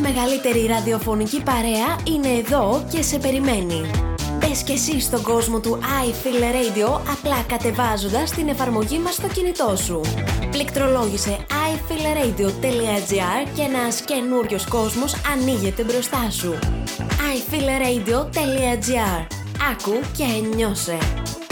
μεγαλύτερη ραδιοφωνική παρέα είναι εδώ και σε περιμένει. Μπες και εσύ στον κόσμο του iFeel Radio απλά κατεβάζοντας την εφαρμογή μας στο κινητό σου. Πληκτρολόγησε ifeelradio.gr και ένας καινούριος κόσμος ανοίγεται μπροστά σου. ifeelradio.gr. Άκου και νιώσε.